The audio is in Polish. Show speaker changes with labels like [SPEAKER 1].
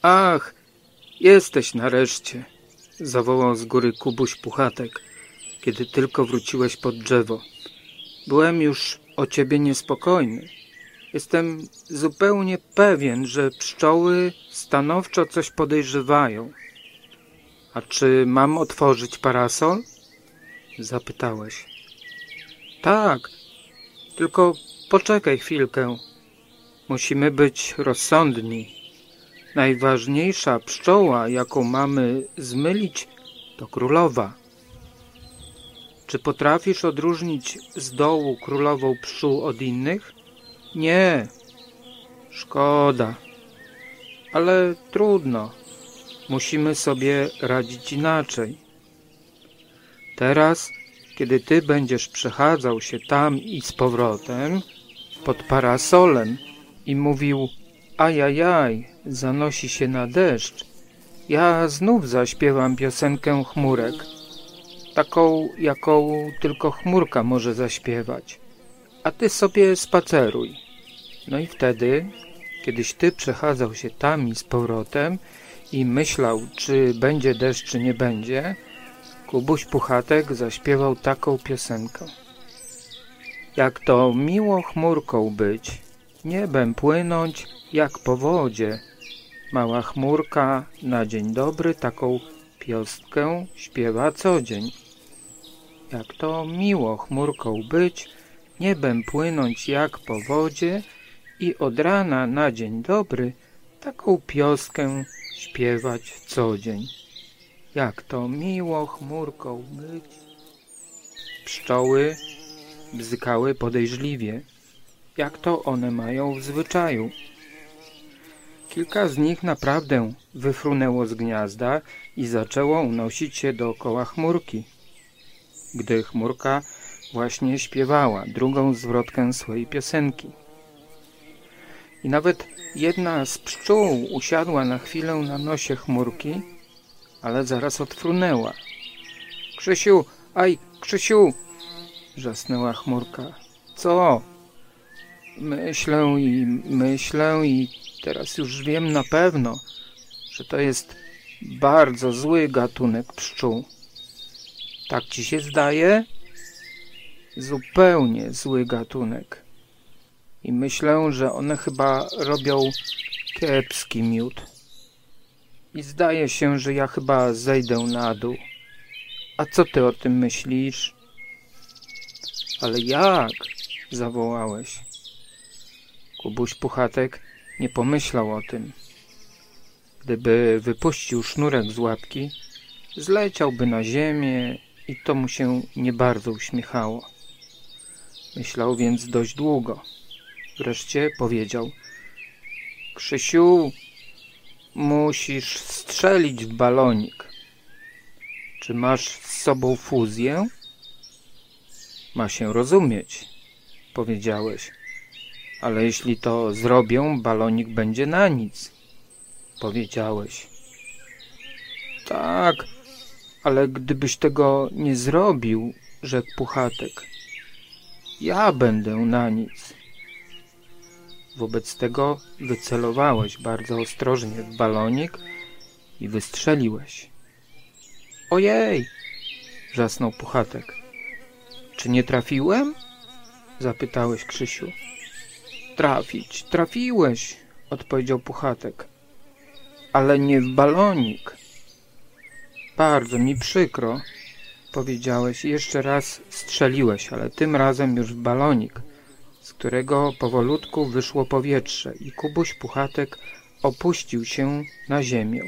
[SPEAKER 1] Ach, jesteś nareszcie, zawołał z góry Kubuś Puchatek, kiedy tylko wróciłeś pod drzewo. Byłem już o ciebie niespokojny. Jestem zupełnie pewien, że pszczoły stanowczo coś podejrzewają. A czy mam otworzyć parasol? Zapytałeś. Tak, tylko poczekaj chwilkę. Musimy być rozsądni. Najważniejsza pszczoła, jaką mamy zmylić, to królowa. Czy potrafisz odróżnić z dołu królową pszczół od innych? Nie. Szkoda. Ale trudno. Musimy sobie radzić inaczej. Teraz, kiedy ty będziesz przechadzał się tam i z powrotem, pod parasolem i mówił: ajajaj, zanosi się na deszcz, ja znów zaśpiewam piosenkę chmurek, taką, jaką tylko chmurka może zaśpiewać, a ty sobie spaceruj. No i wtedy, kiedyś ty przechadzał się tam i z powrotem i myślał, czy będzie deszcz, czy nie będzie, Kubuś Puchatek zaśpiewał taką piosenkę. Jak to miło chmurką być, niebem płynąć jak po wodzie. Mała chmurka na dzień dobry taką piosnkę śpiewa co dzień. Jak to miło chmurką być, niebem płynąć jak po wodzie i od rana na dzień dobry taką piosnkę śpiewać co dzień. Jak to miło chmurką być. Pszczoły bzykały podejrzliwie, jak to one mają w zwyczaju. Kilka z nich naprawdę wyfrunęło z gniazda i zaczęło unosić się dookoła chmurki, gdy chmurka właśnie śpiewała drugą zwrotkę swojej piosenki. I nawet jedna z pszczół usiadła na chwilę na nosie chmurki, ale zaraz odfrunęła. Krzysiu, aj, Krzysiu! Wrzasnęła chmurka. Co? Myślę i teraz już wiem na pewno, że to jest bardzo zły gatunek pszczół. Tak ci się zdaje? Zupełnie zły gatunek. I myślę, że one chyba robią kiepski miód. I zdaje się, że ja chyba zejdę na dół. A co ty o tym myślisz? Ale jak? Zawołałeś. Kubuś Puchatek nie pomyślał o tym. Gdyby wypuścił sznurek z łapki, zleciałby na ziemię i to mu się nie bardzo uśmiechało. Myślał więc dość długo. Wreszcie powiedział: Krzysiu, musisz strzelić w balonik. Czy masz z sobą fuzję? Ma się rozumieć, powiedziałeś. Ale jeśli to zrobię, balonik będzie na nic, powiedziałeś. Tak, ale gdybyś tego nie zrobił, rzekł Puchatek, ja będę na nic. Wobec tego wycelowałeś bardzo ostrożnie w balonik i wystrzeliłeś. Ojej! Wrzasnął Puchatek. Czy nie trafiłem? Zapytałeś, Krzysiu. Trafiłeś, odpowiedział Puchatek. Ale nie w balonik. Bardzo mi przykro, powiedziałeś i jeszcze raz strzeliłeś, ale tym razem już w balonik, z którego powolutku wyszło powietrze i Kubuś Puchatek opuścił się na ziemię.